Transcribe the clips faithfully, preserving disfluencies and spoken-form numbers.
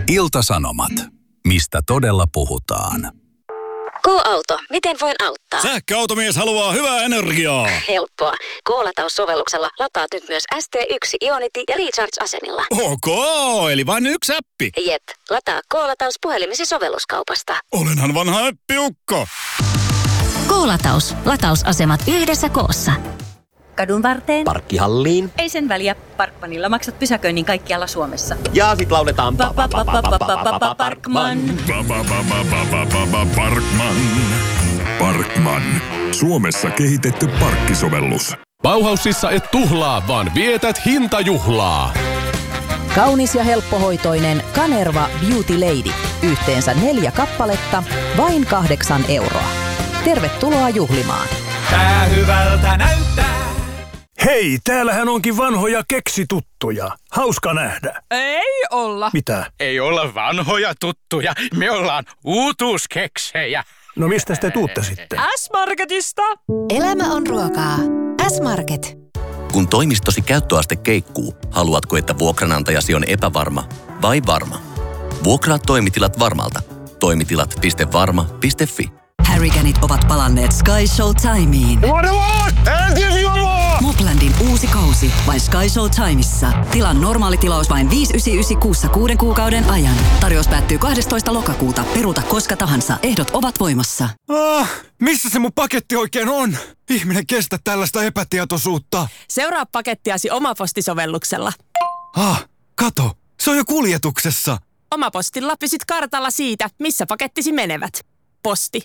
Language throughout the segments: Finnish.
Ilta-Sanomat. Mistä todella puhutaan? K-auto. Miten voin auttaa? Sähköautomies haluaa hyvää energiaa. Helppoa. K-lataussovelluksella lataat nyt myös S T yksi Ionity ja Recharge-asenilla. Ok, eli vain yksi appi. Jep. Lataa K-lataus puhelimesi sovelluskaupasta. Olenhan vanha äppiukko. K-lataus. Latausasemat yhdessä koossa. Kadun varteen. Parkkihalliin. Ei sen väliä. Parkmanilla maksat pysäköinnin kaikkialla Suomessa. Ja sit lauletaan Parkman. Parkman. Parkman. Suomessa kehitetty parkkisovellus. Bauhausissa et tuhlaa, vaan vietät hintajuhlaa. Kaunis ja helppohoitoinen Kanerva Beauty Lady. Yhteensä neljä kappaletta, vain kahdeksan euroa. Tervetuloa juhlimaan. Tää hyvältä näyttää. Hei, täällähän onkin vanhoja keksituttuja. Hauska nähdä. Ei olla. Mitä? Ei olla vanhoja tuttuja. Me ollaan uutuuskeksejä. No mistä te tuutte sitten? S-Marketista. Elämä on ruokaa. S-Market. Kun toimistosi käyttöaste keikkuu, haluatko, että vuokranantajasi on epävarma vai varma? Vuokraa toimitilat Varmalta. Toimitilat piste varma piste fi. Harriganit ovat palanneet Sky Show-timeen. Moplandin uusi kausi vain Sky Show-timeissa. Tilan normaali tilaus vain viisi yhdeksänsataayhdeksänkymmentäyhdeksän kuussa kuuden kuukauden ajan. Tarjous päättyy kahdestoista lokakuuta. Peruuta koska tahansa. Ehdot ovat voimassa. Ah, missä se mun paketti oikein on? Ihminen kestä tällaista epätietoisuutta. Seuraa pakettiasi Omaposti-sovelluksella. Ah, kato. Se on jo kuljetuksessa. Omapostilla pysyt kartalla siitä, missä pakettisi menevät. Posti.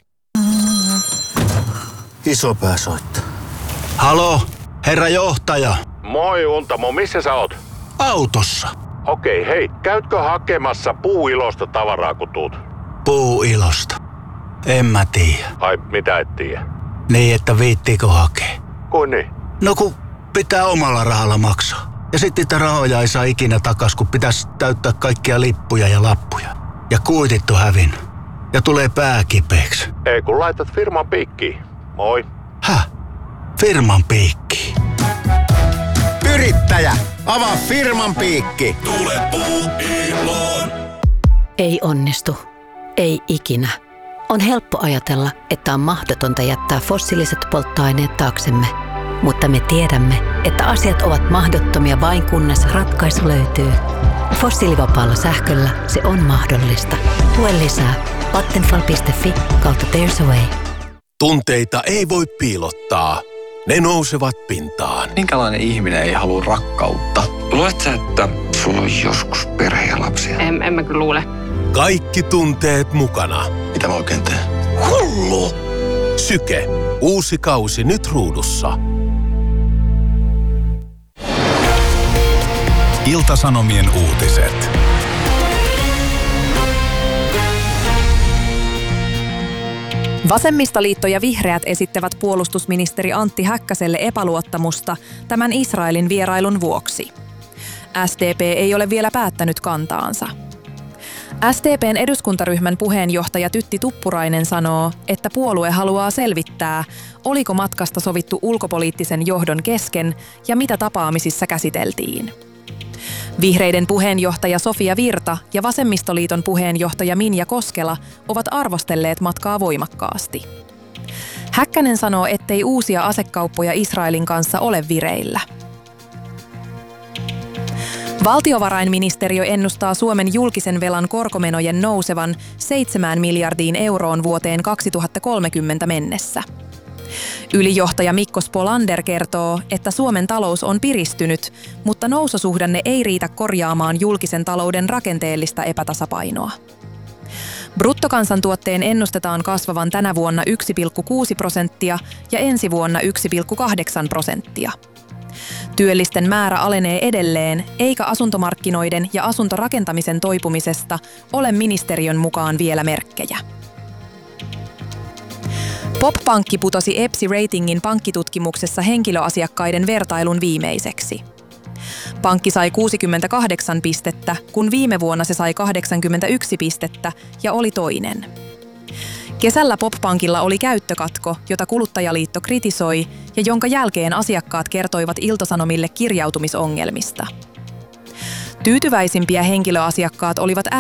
Isopää soittaa. Halo, herra johtaja. Moi Untamo, missä sä oot? Autossa. Okei, hei, käytkö hakemassa Puuilosta tavaraa kun tuut? Puuilosta? En mä tiedä. Ai, mitä et tiedä? Niin, että viittiikö hakea? Kuin niin? No kun pitää omalla rahalla maksaa. Ja sitten niitä rahoja ei saa ikinä takas, kun pitäisi täyttää kaikkia lippuja ja lappuja. Ja kuitit on hävinnyt. Ja tulee pää kipeäksi. Ei kun laitat firman piikkiin. Moi. Häh? Firman piikki. Yrittäjä, avaa firman piikki. Tule Puuiloon. Ei onnistu. Ei ikinä. On helppo ajatella, että on mahdotonta jättää fossiiliset polttoaineet taaksemme. Mutta me tiedämme, että asiat ovat mahdottomia vain kunnes ratkaisu löytyy. Fossiilivapaalla sähköllä se on mahdollista. Tue lisää. Vattenfall piste fi kautta There's a Way. Tunteita ei voi piilottaa. Ne nousevat pintaan. Minkälainen ihminen ei halua rakkautta? Luuletko sä, että sulla on joskus perhe ja lapsia? En, en mä kyllä luule. Kaikki tunteet mukana. Mitä mä oikein teen? Hullu! Syke. Uusi kausi nyt ruudussa. Ilta-Sanomien uutiset. Vasemmistoliitto ja vihreät esittävät puolustusministeri Antti Häkkäselle epäluottamusta tämän Israelin vierailun vuoksi. S D P ei ole vielä päättänyt kantaansa. S D P:n eduskuntaryhmän puheenjohtaja Tytti Tuppurainen sanoo, että puolue haluaa selvittää, oliko matkasta sovittu ulkopoliittisen johdon kesken ja mitä tapaamisissa käsiteltiin. Vihreiden puheenjohtaja Sofia Virta ja Vasemmistoliiton puheenjohtaja Minja Koskela ovat arvostelleet matkaa voimakkaasti. Häkkänen sanoo, ettei uusia asekauppoja Israelin kanssa ole vireillä. Valtiovarainministeriö ennustaa Suomen julkisen velan korkomenojen nousevan seitsemään miljardiin euroon vuoteen kaksituhattakolmekymmentä mennessä. Ylijohtaja Mikko Spolander kertoo, että Suomen talous on piristynyt, mutta noususuhdanne ei riitä korjaamaan julkisen talouden rakenteellista epätasapainoa. Bruttokansantuotteen ennustetaan kasvavan tänä vuonna yksi pilkku kuusi prosenttia ja ensi vuonna yksi pilkku kahdeksan prosenttia. Työllisten määrä alenee edelleen, eikä asuntomarkkinoiden ja asuntorakentamisen toipumisesta ole ministeriön mukaan vielä merkkejä. Pop-pankki putosi EPSI-ratingin pankkitutkimuksessa henkilöasiakkaiden vertailun viimeiseksi. Pankki sai kuusikymmentäkahdeksan pistettä, kun viime vuonna se sai kahdeksankymmentäyksi pistettä ja oli toinen. Kesällä Pop-pankilla oli käyttökatko, jota Kuluttajaliitto kritisoi ja jonka jälkeen asiakkaat kertoivat Ilta-Sanomille kirjautumisongelmista. Tyytyväisimpiä henkilöasiakkaat olivat